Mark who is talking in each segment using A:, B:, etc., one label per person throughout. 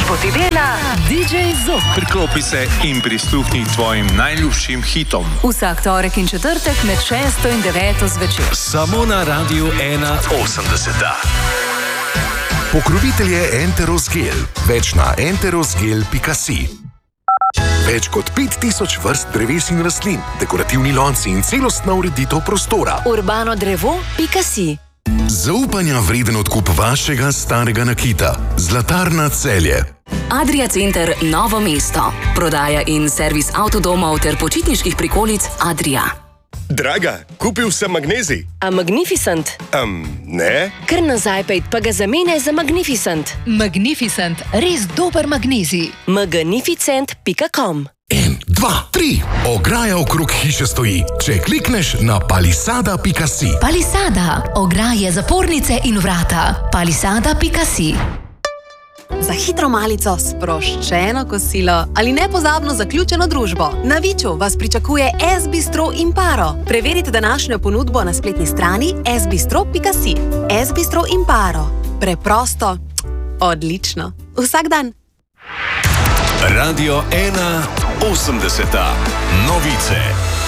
A: Potivela, DJ Zop.
B: Priklopi se in prisluhni tvojim najljubšim hitom.
A: Vsak torek in četrtek med 6 in 9 zvečer.
C: Samo na Radiu 1.80.
D: Pokrovitelj je Enterosgel. Več na enterosgel.si. Več kot 5000 vrst dreves in rastlin, dekorativni lonci in celostna ureditev prostora.
E: urbanodrevo.si.
D: Zaupanja vreden odkup vašega starega nakita. Zlatarna Celje.
E: Adria Center Novo mesto. Prodaja in servis avtodomov ter počitniških prikolic Adria.
F: Draga, kupil sem magnezij.
G: A Magnificent?
F: Ne.
G: Kar nazaj pejt, pa ga zamene za Magnificent.
H: Magnificent, res dober magnezij.
G: Magnificent.com.
D: 1, 2, 3. Ograja okrog hiše stoji. Če klikneš na palisada.si.
H: Palisada, ograje, zapornice in vrata. Palisada.si.
I: Za hitro malico, sproščeno kosilo ali nepozabno zaključeno družbo. Na Viču vas pričakuje S-bistro Imparo. Preverite današnjo ponudbo na spletni strani sbistro.si. S-bistro Imparo. Preprosto, odlično. Vsak dan.
C: Radio 1.80. Novice.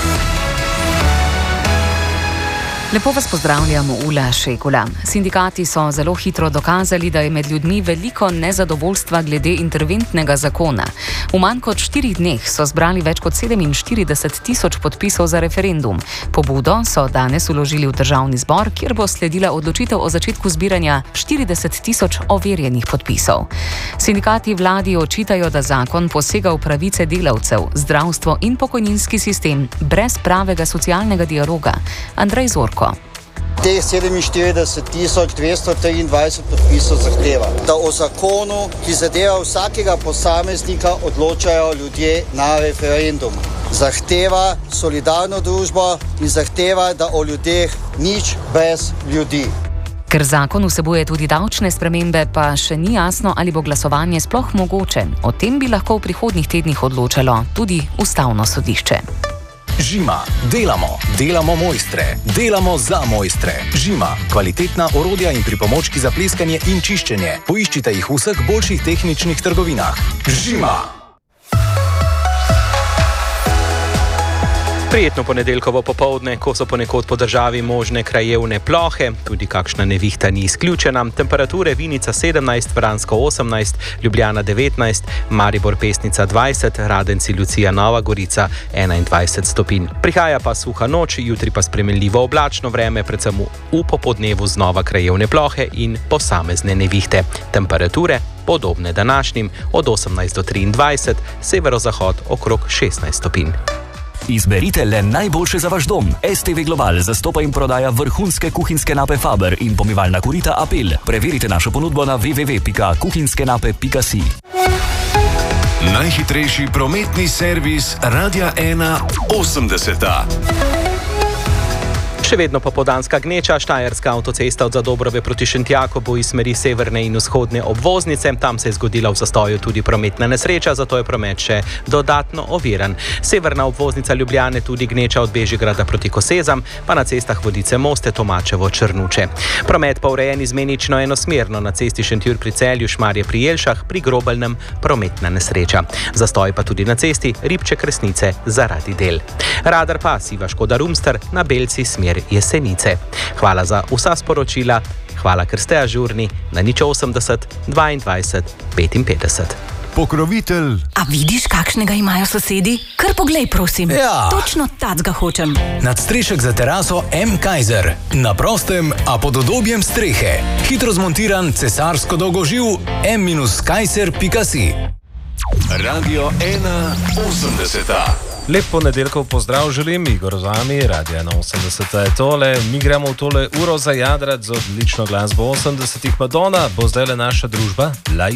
J: Lepo vas pozdravljam, Ula Šekula. Sindikati so zelo hitro dokazali, da je med ljudmi veliko nezadovoljstva glede interventnega zakona. V manj kot 4 dneh so zbrali več kot 47 000 podpisov za referendum. Pobudo so danes vložili v Državni zbor, kjer bo sledila odločitev o začetku zbiranja 40 000 overjenih podpisov. Sindikati vladi očitajo, da zakon posega v pravice delavcev, zdravstvo in pokojninski sistem brez pravega socialnega dialoga. Andrej Zorko.
K: Teh 47 223 podpisov zahteva, da o zakonu, ki zadeva vsakega posameznika, odločajo ljudje na referendumu. Zahteva solidarno družbo in zahteva, da o ljudeh nič brez ljudi.
J: Ker zakon vsebuje tudi davčne spremembe, pa še ni jasno, ali bo glasovanje sploh mogoče. O tem bi lahko v prihodnjih tednih odločalo tudi Ustavno sodišče.
C: Žima. Delamo mojstre. Delamo za mojstre. Žima. Kvalitetna orodja in pripomočki za pleskanje in čiščenje. Poiščite jih v vseh boljših tehničnih trgovinah. Žima.
L: Prijetno ponedeljkovo popoldne, ko so ponekod po državi možne krajevne plohe, tudi kakšna nevihta ni izključena. Temperature: Vinica 17, Vransko 18, Ljubljana 19, Maribor Pesnica 20, Radenci Lucija Nova Gorica 21 stopinj. Prihaja pa suha noč, jutri pa spremenljivo oblačno vreme, predvsem v popodnevu znova krajevne plohe in posamezne nevihte. Temperature podobne današnjim, od 18 do 23, severozahod okrog 16 stopinj.
M: Izberite le najboljše za vaš dom. STV Global zastopa in prodaja vrhunske kuhinjske nape Faber in pomivalna korita Apel. Preverite našo ponudbo na www.kuhinjskenape.si.
C: Najhitrejši prometni servis Radia 1.80.
L: Še vedno popoldanska gneča, Štajerska avtocesta od Zadobrove proti Šentjakobu iz smeri severne in vzhodne obvoznice. Tam se je zgodila v zastoju tudi prometna nesreča, zato je promet še dodatno oviran. Severna obvoznica Ljubljane tudi gneča od Bežigrada proti Kosezam, pa na cestah Vodice Moste, Tomačevo, Črnuče. Promet pa urejen izmenično enosmerno na cesti Šentjur pri Celju, Šmarje pri Jelšah, pri Grobeljnem prometna nesreča. Zastoj pa tudi na cesti Ribče-Kresnice zaradi del. Radar pa Siva Škoda Rumster na Belci smer Jesenice. Hvala za vsa sporočila, hvala, ker ste ažurni na 080 22 55.
C: Pokrovitelj.
H: A vidiš, kakšnega imajo sosedi? Kar poglej, prosim.
C: Ja.
H: Točno tacga hočem.
C: Nadstrešek za teraso M. Kaiser. Na prostem, a pod udobjem strehe. Hitro zmontiran cesarsko dolgoživ m-kaiser.si. Radio 1.80.
N: Lep ponedeljkov pozdrav želim, Igor z vami, Radio 1.80 je tole. Mi gremo v tole uro zajadrat z odlično glasbo 80-ih. Madonna bo zdaj le naša družba.